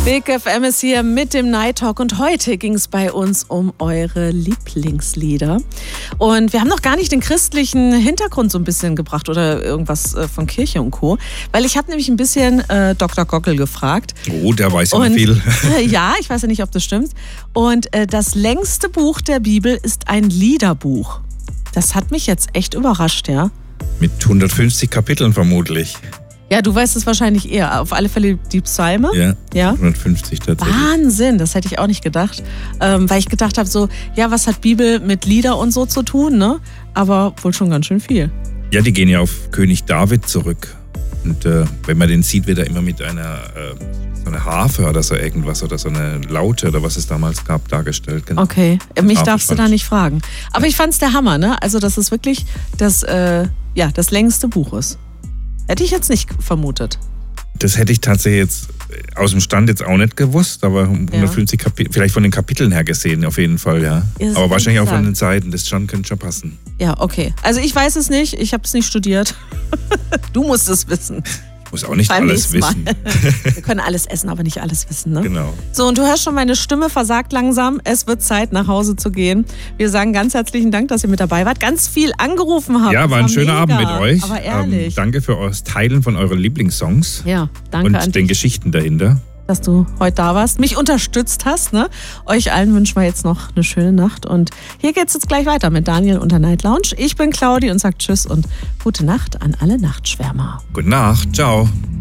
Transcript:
Big FM ist hier mit dem Night Talk und heute ging es bei uns um eure Lieblingslieder. Und wir haben noch gar nicht den christlichen Hintergrund so ein bisschen gebracht oder irgendwas von Kirche und Co. Weil ich habe nämlich ein bisschen Dr. Gockel gefragt. Oh, der weiß ja viel. Ja, ich weiß ja nicht, ob das stimmt. Und das längste Buch der Bibel ist ein Liederbuch. Das hat mich jetzt echt überrascht, ja. Mit 150 Kapiteln vermutlich. Ja, du weißt es wahrscheinlich eher. Auf alle Fälle die Psalme. Ja, 150 tatsächlich. Wahnsinn, das hätte ich auch nicht gedacht. Weil ich gedacht habe so, ja, was hat Bibel mit Lieder und so zu tun, ne? Aber wohl schon ganz schön viel. Ja, die gehen ja auf König David zurück. Und wenn man den sieht, wird er immer mit einer so eine Harfe oder so irgendwas oder so eine Laute oder was es damals gab, dargestellt. Genau. Okay, mich darfst du da nicht fragen. Aber ich fand's der Hammer, ne? Also, dass es wirklich das längste Buch ist. Hätte ich jetzt nicht vermutet. Das hätte ich tatsächlich jetzt aus dem Stand jetzt auch nicht gewusst, aber 150 Kapitel, vielleicht von den Kapiteln her gesehen, auf jeden Fall, ja. Aber wahrscheinlich auch von den Seiten, das könnte schon passen. Ja, okay. Also ich weiß es nicht, ich habe es nicht studiert. Du musst es wissen. Ich muss auch nicht alles wissen. Wir können alles essen, aber nicht alles wissen, ne? Genau. So, und du hörst schon, meine Stimme versagt langsam. Es wird Zeit, nach Hause zu gehen. Wir sagen ganz herzlichen Dank, dass ihr mit dabei wart. Ganz viel angerufen habt. Ja, war ein schöner Abend mit euch. Aber ehrlich. Danke für das Teilen von euren Lieblingssongs. Ja, danke und an den dich, Geschichten dahinter. Dass du heute da warst, mich unterstützt hast. Ne? Euch allen wünschen wir jetzt noch eine schöne Nacht. Und hier geht's jetzt gleich weiter mit Daniel und der Night Lounge. Ich bin Claudi und sag Tschüss und gute Nacht an alle Nachtschwärmer. Gute Nacht, ciao.